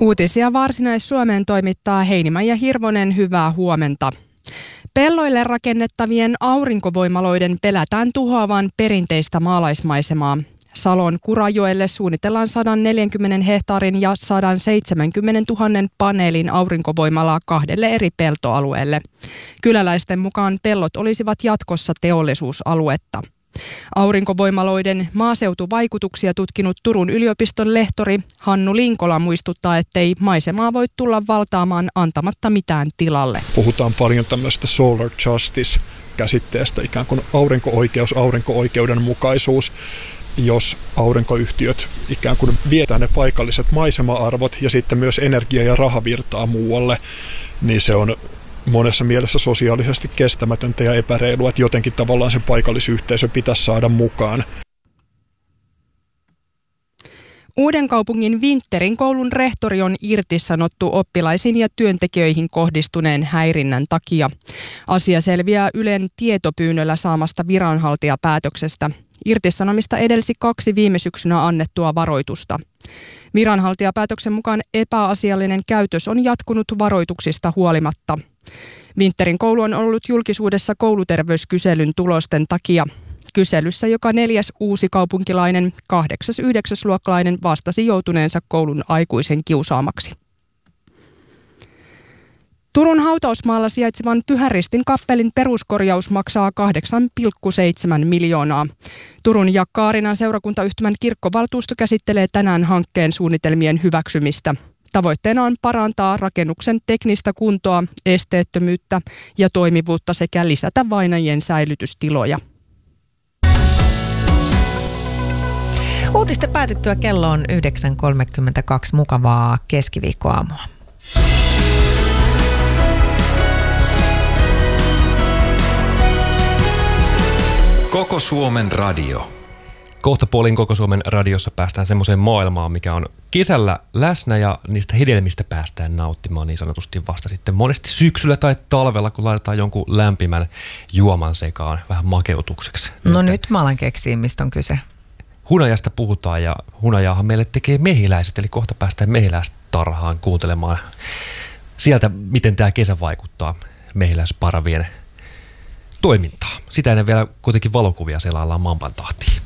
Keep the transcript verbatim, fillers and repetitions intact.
Uutisia Varsinais-Suomeen toimittaa Heinimäi Hirvonen, hyvää huomenta. Pelloille rakennettavien aurinkovoimaloiden pelätään tuhoavan perinteistä maalaismaisemaa. Salon Kurajoelle suunnitellaan sata neljäkymmentä hehtaarin ja sata seitsemänkymmentätuhatta paneelin aurinkovoimalaa kahdelle eri peltoalueelle. Kyläläisten mukaan pellot olisivat jatkossa teollisuusaluetta. Aurinkovoimaloiden maaseutuvaikutuksia tutkinut Turun yliopiston lehtori Hannu Linkola muistuttaa, ettei maisemaa voi tulla valtaamaan antamatta mitään tilalle. Puhutaan paljon tämmöistä solar justice-käsitteestä, ikään kuin aurinko-oikeus, aurinko-oikeudenmukaisuus. Jos aurinkoyhtiöt ikään kuin vietää ne paikalliset maisema-arvot ja sitten myös energia- ja rahavirtaa muualle, niin se on monessa mielessä sosiaalisesti kestämätöntä ja epäreilua, että jotenkin tavallaan se paikallisyhteisö pitäisi saada mukaan. Uudenkaupungin Vintterin koulun rehtori on irtisanottu oppilaisiin ja työntekijöihin kohdistuneen häirinnän takia. Asia selviää Ylen tietopyynnöllä saamasta viranhaltijapäätöksestä. Irtisanomista edelsi kaksi viime syksynä annettua varoitusta. Viranhaltijapäätöksen mukaan epäasiallinen käytös on jatkunut varoituksista huolimatta. Vintterin koulu on ollut julkisuudessa kouluterveyskyselyn tulosten takia. Kyselyssä joka neljäs uusi kaupunkilainen, kahdeksas yhdeksäsluokkalainen vastasi joutuneensa koulun aikuisen kiusaamaksi. Turun hautausmaalla sijaitsevan Pyhän Ristin kappelin peruskorjaus maksaa kahdeksan pilkku seitsemän miljoonaa. Turun ja Kaarinan seurakuntayhtymän kirkkovaltuusto käsittelee tänään hankkeen suunnitelmien hyväksymistä. Tavoitteena on parantaa rakennuksen teknistä kuntoa, esteettömyyttä ja toimivuutta sekä lisätä vainajien säilytystiloja. Uutisten päätyttyä kello on yhdeksän kolmekymmentäkaksi. Mukavaa keskiviikkoaamua. Koko Suomen radio. Kohta puolin Koko Suomen radiossa päästään semmoiseen maailmaan, mikä on kesällä läsnä ja niistä hedelmistä päästään nauttimaan niin sanotusti vasta sitten monesti syksyllä tai talvella, kun laitetaan jonkun lämpimän juoman sekaan vähän makeutukseksi. No nyt, nyt mä alan keksiä, mistä on kyse. Hunajasta puhutaan ja hunajaahan meille tekee mehiläiset, eli kohta päästään mehiläistarhaan kuuntelemaan sieltä, miten tämä kesä vaikuttaa mehiläisparavien toimintaa. Sitä ennen vielä kuitenkin valokuvia selaillaan mampan tahtiin.